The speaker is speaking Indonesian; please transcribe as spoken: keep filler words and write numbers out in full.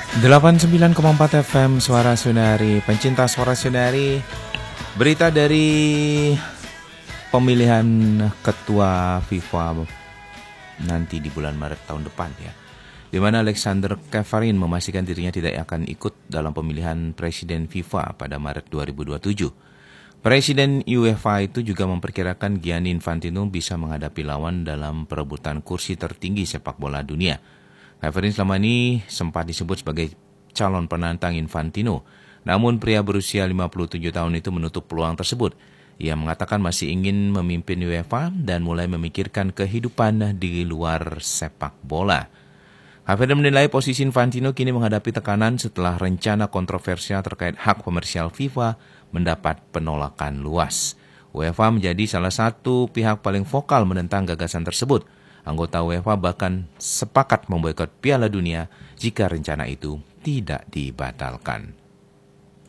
delapan puluh sembilan koma empat F M Suara Sunari, pencinta Suara Sunari. Berita dari pemilihan ketua FIFA nanti di bulan Maret tahun depan ya, di mana Alexander Ceferin memastikan dirinya tidak akan ikut dalam pemilihan presiden FIFA pada Maret dua ribu dua puluh tujuh. Presiden UEFA itu juga memperkirakan Gianni Infantino bisa menghadapi lawan dalam perebutan kursi tertinggi sepak bola dunia. Ceferin selama ini sempat disebut sebagai calon penantang Infantino, namun pria berusia lima puluh tujuh tahun itu menutup peluang tersebut. Ia mengatakan masih ingin memimpin UEFA dan mulai memikirkan kehidupan di luar sepak bola. Ceferin menilai posisi Infantino kini menghadapi tekanan setelah rencana kontroversial terkait hak komersial FIFA mendapat penolakan luas. UEFA menjadi salah satu pihak paling vokal menentang gagasan tersebut. Anggota UEFA bahkan sepakat memboikot Piala Dunia jika rencana itu tidak dibatalkan.